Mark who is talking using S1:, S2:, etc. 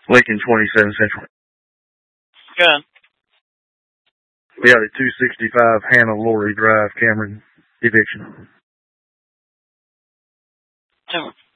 S1: Lincoln 27 Central.
S2: Good.
S1: We have a 265 Hannah Laurie Drive, Cameron, eviction.